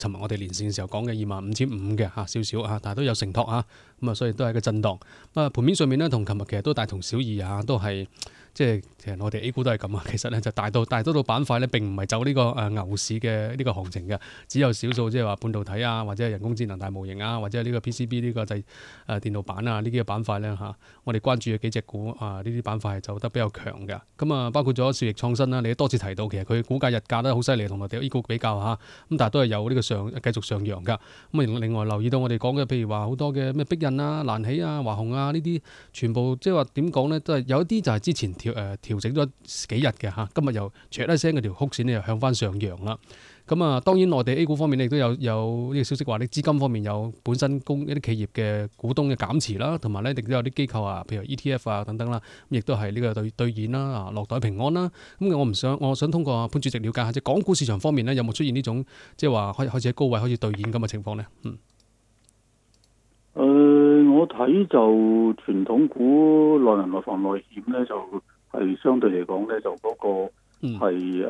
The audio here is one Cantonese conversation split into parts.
尋日我哋連線嘅時候講嘅25,500嘅少少但係都有承托咁啊，所以都係個震盪。盤面上面咧，同琴日其實都大同小異都係即係其實我哋 A 股都係咁其實咧就大多數板塊咧並唔係走呢個牛市嘅呢個行情嘅，只有少數即係話半導體或者係人工智能大模型或者係呢個 PCB 呢個電腦板呢幾個板塊咧我哋關注嘅幾隻股呢啲板塊係走得比較強嘅。咁包括咗兆易創新啦，你多次提到其實佢股價日價都好犀利，同我哋 A 股比較咁但係都係有呢個繼續上揚㗎。咁另外留意到我哋講嘅，譬如話好多嘅咩碧印蘭喜華虹呢啲，全部即係話點講咧，都係有一啲就係之前調整咗幾日嘅今日又唰一聲嗰條曲線又向翻上揚啦。咁當然內地 A 股方面亦都有呢個消息話，啲資金方面有本身一啲企業嘅股東嘅減持啦，同埋咧亦都有啲機構譬如 ETF 等等啦，亦都係呢個兌現啦，落袋平安啦。咁我想通過潘主席了解下，即係港股市場方面咧有冇出現呢種即係話開始喺高位開始兌現咁嘅情況咧？ 我睇就傳統股內銀內房內險咧，就係相對嚟講咧，就嗰個係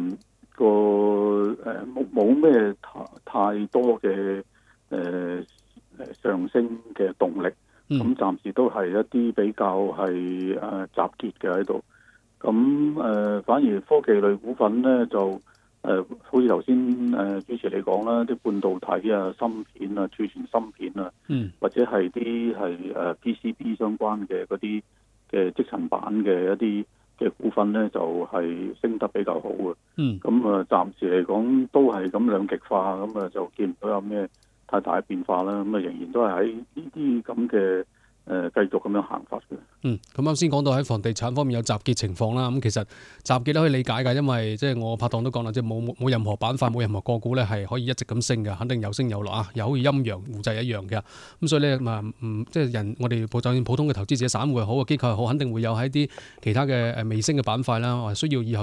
冇咩太多嘅上升嘅動力。咁暫時都係一啲比較係集結嘅喺度。咁反而科技類股份咧就好似頭先主持你講啦，啲半導體芯片儲存芯片或者係啲係PCB 相關嘅嗰啲嘅積層板嘅一啲嘅股份咧，就係升得比較好嘅。咁暫時嚟講都係咁兩極化，咁就見唔到有咩太大嘅變化啦。咁仍然都係喺呢啲咁嘅繼續咁樣行法嘅。 咁啱先講到喺房地產方面有集結情況啦。咁其實集結都可以理解㗎，因為即係我拍檔都講啦，即係冇任何板塊冇任何個股咧係可以一直咁升嘅，肯定有升有落又好似陰陽互制一樣嘅。咁所以咧即係我哋就算普通嘅投資者散戶又好，機構又好，肯定會有喺啲其他嘅微升嘅板塊啦，需要以後